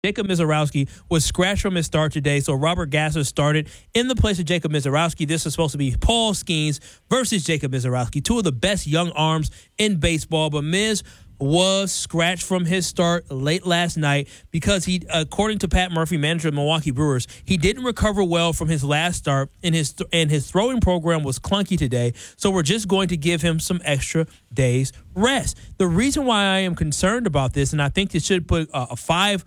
Jacob Mizorowski was scratched from his start today, so Robert Gasser started in the place of Jacob Mizorowski. This is supposed to be Paul Skeens versus Jacob Mizorowski, two of the best young arms in baseball, but Miz was scratched from his start late last night because he, according to Pat Murphy, manager of the Milwaukee Brewers, he didn't recover well from his last start, and his throwing program was clunky today, so we're just going to give him some extra days rest. The reason why I am concerned about this, and I think this should put fire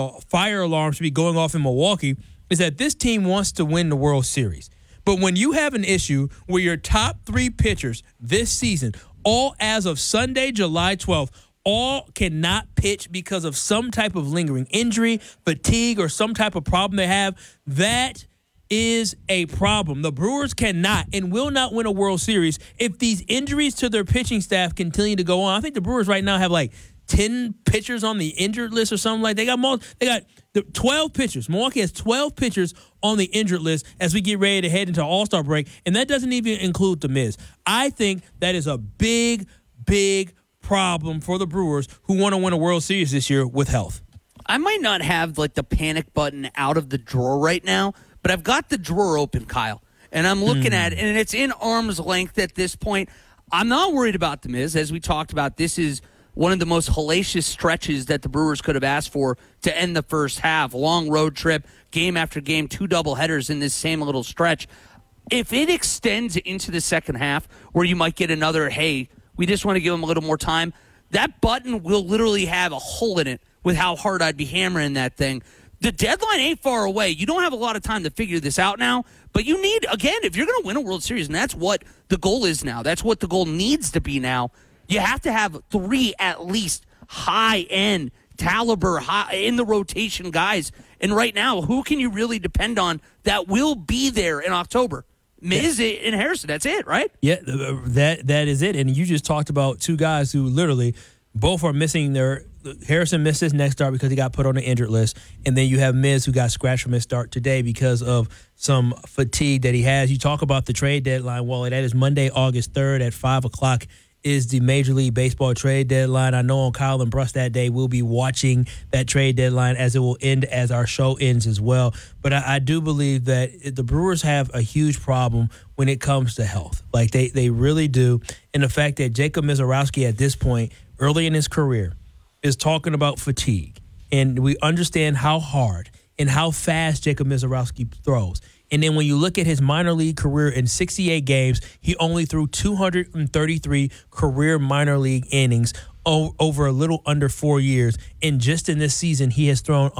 alarms should be going off in Milwaukee, is that this team wants to win the World Series. But when you have an issue where your top three pitchers this season, all as of Sunday, July 12th, all cannot pitch because of some type of lingering injury, fatigue, or some type of problem they have, that is a problem. The Brewers cannot and will not win a World Series if these injuries to their pitching staff continue to go on. I think the Brewers right now have like 10 pitchers on the injured list or something like that. They got 12 pitchers. Milwaukee has 12 pitchers on the injured list as we get ready to head into All-Star break, and that doesn't even include the Miz. I think that is a big, big problem for the Brewers who want to win a World Series this year with health. I might not have like the panic button out of the drawer right now, but I've got the drawer open, Kyle, and I'm looking at it, and it's in arm's length at this point. I'm not worried about the Miz. As we talked about, this is one of the most hellacious stretches that the Brewers could have asked for to end the first half. Long road trip, game after game, 2 doubleheaders in this same little stretch. If it extends into the second half where you might get another, hey, we just want to give them a little more time, that button will literally have a hole in it with how hard I'd be hammering that thing. The deadline ain't far away. You don't have a lot of time to figure this out now, but you need, again, if you're going to win a World Series, and that's what the goal is now, that's what the goal needs to be now, you have to have 3 at least high-end, caliber, in the rotation guys. And right now, who can you really depend on that will be there in October? Miz and Harrison, that's it, right? Yeah, that is it. And you just talked about two guys who literally both are missing their – Harrison missed his next start because he got put on the injured list. And then you have Miz who got scratched from his start today because of some fatigue that he has. You talk about the trade deadline, Wally. That is Monday, August 3rd at 5 o'clock. Is the Major League Baseball trade deadline. I know on Kyle and Bruss that day we'll be watching that trade deadline as it will end as our show ends as well. But I do believe that the Brewers have a huge problem when it comes to health. Like they really do. And the fact that Jacob Mizorowski at this point, early in his career, is talking about fatigue. And we understand how hard and how fast Jacob Mizorowski throws. And then when you look at his minor league career in 68 games, he only threw 233 career minor league innings over a little under 4 years. And just in this season, he has thrown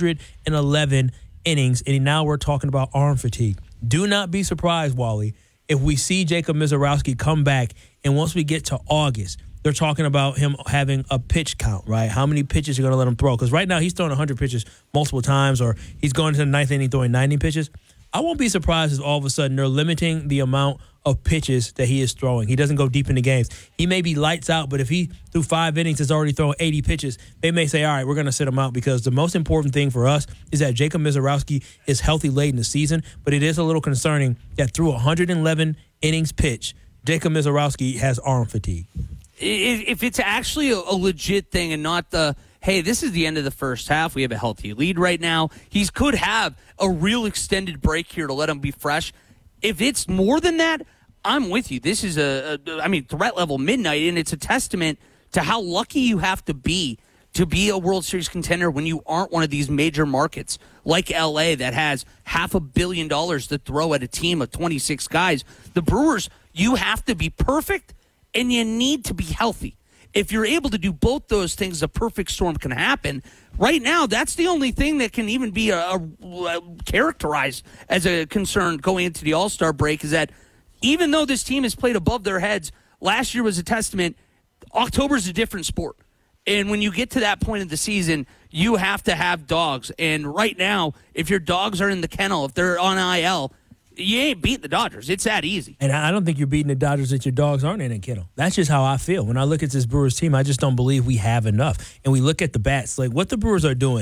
111 innings. And now we're talking about arm fatigue. Do not be surprised, Wally, if we see Jacob Mizorowski come back. And once we get to August, they're talking about him having a pitch count, right? How many pitches you're going to let him throw? Because right now he's throwing 100 pitches multiple times, or he's going to the ninth inning throwing 90 pitches. I won't be surprised if all of a sudden they're limiting the amount of pitches that he is throwing. He doesn't go deep into games. He may be lights out, but if he, through 5 innings, is already throwing 80 pitches, they may say, all right, we're going to sit him out, because the most important thing for us is that Jacob Mizorowski is healthy late in the season, but it is a little concerning that through 111 innings pitched, Jacob Mizorowski has arm fatigue. If it's actually a legit thing and not the, hey, this is the end of the first half, we have a healthy lead right now, he could have a real extended break here to let him be fresh. If it's more than that, I'm with you. This is threat level midnight, and it's a testament to how lucky you have to be a World Series contender when you aren't one of these major markets like L.A. that has $500 million to throw at a team of 26 guys. The Brewers, you have to be perfect, and you need to be healthy. If you're able to do both those things, a perfect storm can happen. Right now, that's the only thing that can even be characterized as a concern going into the All-Star break, is that even though this team has played above their heads, last year was a testament, October's a different sport. And when you get to that point of the season, you have to have dogs. And right now, if your dogs are in the kennel, if they're on IL, you ain't beating the Dodgers. It's that easy. And I don't think you're beating the Dodgers if your dogs aren't in a kennel. That's just how I feel. When I look at this Brewers team, I just don't believe we have enough. And we look at the bats. Like, what the Brewers are doing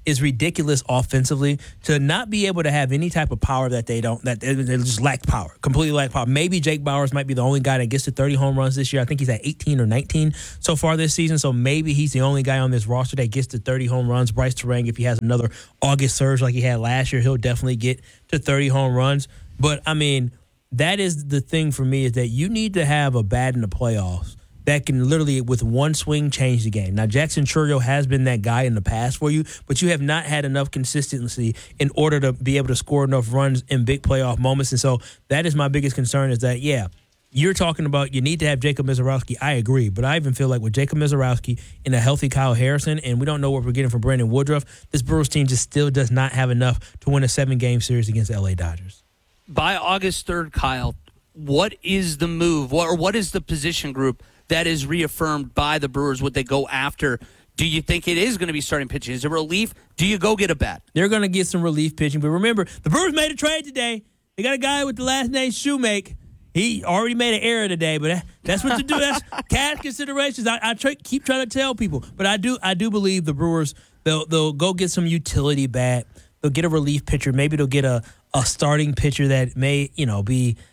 is ridiculous offensively to not be able to have any type of power that they just lack power, completely lack power. Maybe Jake Bauers might be the only guy that gets to 30 home runs this year. I think he's at 18 or 19 so far this season, so maybe he's the only guy on this roster that gets to 30 home runs. Bryce Terang, if he has another August surge like he had last year, he'll definitely get to 30 home runs. But, I mean, that is the thing for me, is that you need to have a bat in the playoffs that can literally, with one swing, change the game. Now, Jackson Chourio has been that guy in the past for you, but you have not had enough consistency in order to be able to score enough runs in big playoff moments. And so that is my biggest concern, is that, yeah, you're talking about you need to have Jacob Misiorowski. I agree, but I even feel like with Jacob Misiorowski and a healthy Kyle Harrison, and we don't know what we're getting from Brandon Woodruff, this Brewers team just still does not have enough to win a 7-game series against the LA Dodgers. By August 3rd, Kyle, what is the move, or what is the position group that is reaffirmed by the Brewers? Would they go after? Do you think it is going to be starting pitching? Is it relief? Do you go get a bat? They're going to get some relief pitching. But remember, the Brewers made a trade today. They got a guy with the last name Shoemake. He already made an error today, but that's what you do. That's cash considerations. I keep trying to tell people. But I do believe the Brewers, they'll go get some utility bat. They'll get a relief pitcher. Maybe they'll get a starting pitcher that may, be